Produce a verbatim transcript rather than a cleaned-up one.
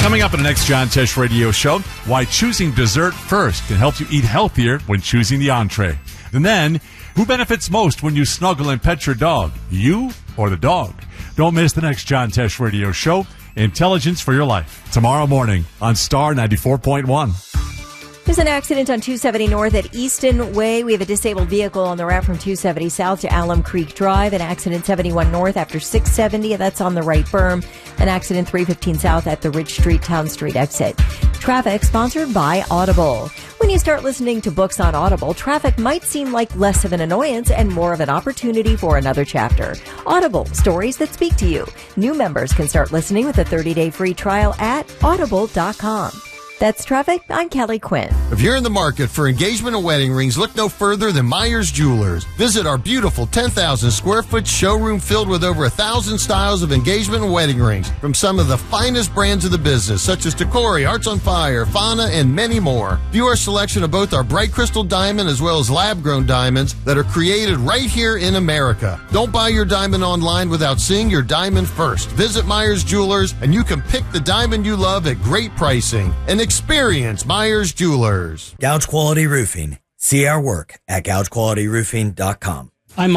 Coming up in the next John Tesh Radio Show, why choosing dessert first can help you eat healthier when choosing the entree. And then, who benefits most when you snuggle and pet your dog, you or the dog? Don't miss the next John Tesh Radio Show, Intelligence for Your Life, tomorrow morning on Star ninety-four point one. There's an accident on two seventy North at Easton Way. We have a disabled vehicle on the route from two seventy South to Alum Creek Drive. An accident seventy-one North after six seventy. That's on the right berm. An accident three fifteen South at the Ridge Street Town Street exit. Traffic sponsored by Audible. When you start listening to books on Audible, traffic might seem like less of an annoyance and more of an opportunity for another chapter. Audible, stories that speak to you. New members can start listening with a thirty-day free trial at audible dot com. That's traffic. I'm Kelly Quinn. If you're in the market for engagement and wedding rings, look no further than Myers Jewelers. Visit our beautiful ten thousand square foot showroom filled with over a thousand styles of engagement and wedding rings from some of the finest brands of the business, such as Tacori, Hearts on Fire, Fauna, and many more. View our selection of both our bright crystal diamond as well as lab-grown diamonds that are created right here in America. Don't buy your diamond online without seeing your diamond first. Visit Myers Jewelers, and you can pick the diamond you love at great pricing. And experience Myers Jewelers. Gouge Quality Roofing. See our work at gouge quality roofing dot com.